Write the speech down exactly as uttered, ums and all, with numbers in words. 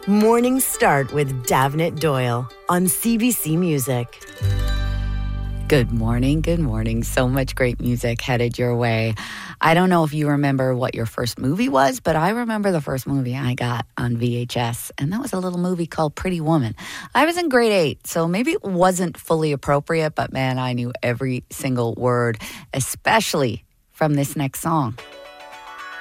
Morning Start with Davnit Doyle on C B C Music. Good morning, good morning. So much great music headed your way. I don't know if you remember what your first movie was, but I remember the first movie I got on V H S, and that was a little movie called Pretty Woman. I was in grade eight, so maybe it wasn't fully appropriate, but man, I knew every single word, especially from this next song.